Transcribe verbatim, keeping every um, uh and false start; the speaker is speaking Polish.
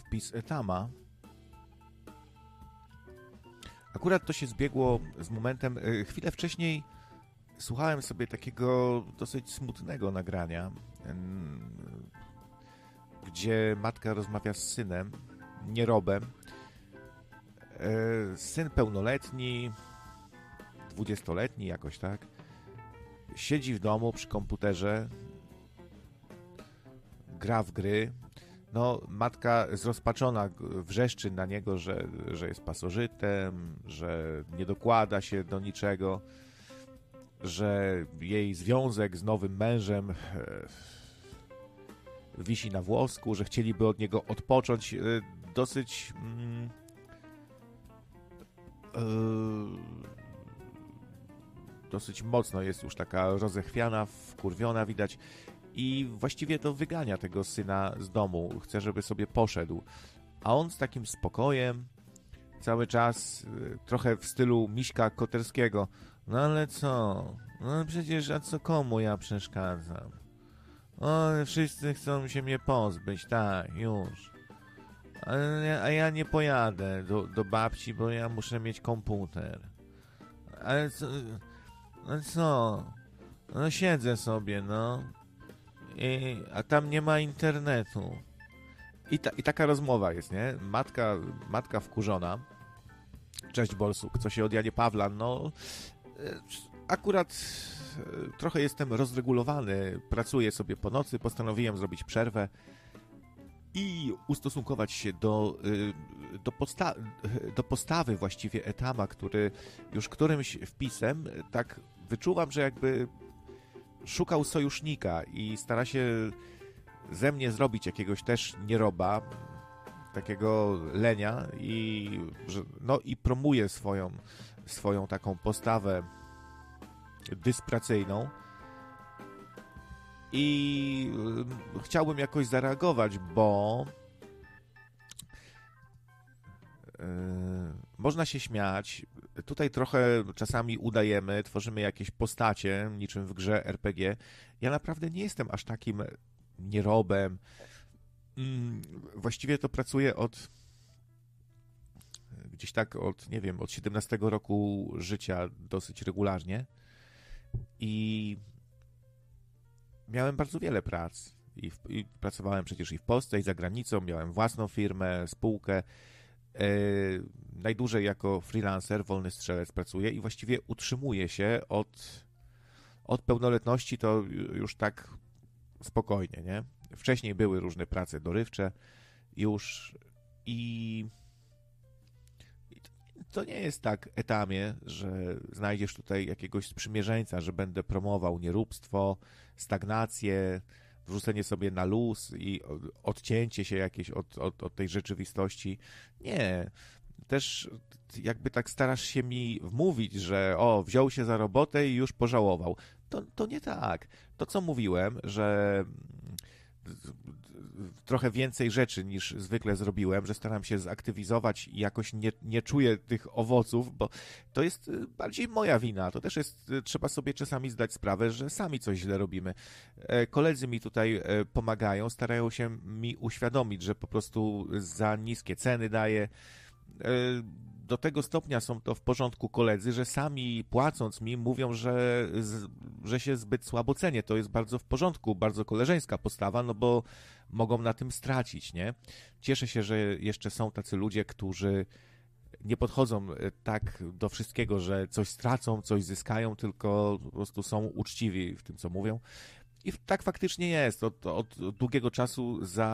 wpis Etama. Akurat to się zbiegło z momentem, chwilę wcześniej słuchałem sobie takiego dosyć smutnego nagrania, gdzie matka rozmawia z synem, nierobem. Syn pełnoletni, dwudziestoletni jakoś tak, siedzi w domu przy komputerze, gra w gry. No, matka zrozpaczona wrzeszczy na niego, że, że jest pasożytem, że nie dokłada się do niczego, że jej związek z nowym mężem wisi na włosku, że chcieliby od niego odpocząć. Dosyć mm, yy, dosyć mocno jest już taka rozechwiana, wkurwiona widać i właściwie to wygania tego syna z domu. Chce, żeby sobie poszedł. A on z takim spokojem cały czas, yy, trochę w stylu Miśka Koterskiego. No ale co? No przecież, a co komu ja przeszkadzam? O, wszyscy chcą się mnie pozbyć, tak, już. A ja, a ja nie pojadę do, do babci, bo ja muszę mieć komputer. Ale co? No co? No siedzę sobie, no. I, a tam nie ma internetu. I, ta, I taka rozmowa jest, nie? Matka, matka wkurzona. Cześć Borsuk, co się od Janie Pawla? No, akurat trochę jestem rozregulowany, pracuję sobie po nocy, postanowiłem zrobić przerwę i ustosunkować się do, do, posta- do postawy właściwie Etama, który już którymś wpisem tak wyczuwam, że jakby szukał sojusznika i stara się ze mnie zrobić jakiegoś też nieroba, takiego lenia i, no, i promuje swoją, swoją taką postawę dyspracyjną i chciałbym jakoś zareagować, bo yy, można się śmiać, tutaj trochę czasami udajemy, tworzymy jakieś postacie, niczym w grze er pe gie. Ja naprawdę nie jestem aż takim nierobem. Yy, właściwie to pracuję od gdzieś tak od, nie wiem, od siedemnastego roku życia dosyć regularnie. I miałem bardzo wiele prac. I, w, I pracowałem przecież i w Polsce, i za granicą. Miałem własną firmę, spółkę. E, najdłużej jako freelancer, wolny strzelec pracuję i właściwie utrzymuję się od, od pełnoletności to już tak spokojnie, nie? Wcześniej były różne prace dorywcze już i to nie jest tak, Etamie, że znajdziesz tutaj jakiegoś sprzymierzeńca, że będę promował nieróbstwo, stagnację, wrzucenie sobie na luz i odcięcie się jakieś od, od, od tej rzeczywistości. Nie. Też jakby tak starasz się mi wmówić, że o, wziął się za robotę i już pożałował. To, to nie tak. To, co mówiłem, że trochę więcej rzeczy niż zwykle zrobiłem, że staram się zaktywizować i jakoś nie, nie czuję tych owoców, bo to jest bardziej moja wina. To też jest, trzeba sobie czasami zdać sprawę, że sami coś źle robimy. Koledzy mi tutaj pomagają, starają się mi uświadomić, że po prostu za niskie ceny daję. Do tego stopnia są to w porządku koledzy, że sami płacąc mi mówią, że, że się zbyt słabo cenię. To jest bardzo w porządku, bardzo koleżeńska postawa, no bo mogą na tym stracić, nie? Cieszę się, że jeszcze są tacy ludzie, którzy nie podchodzą tak do wszystkiego, że coś stracą, coś zyskają, tylko po prostu są uczciwi w tym, co mówią. I tak faktycznie jest. Od, od długiego czasu za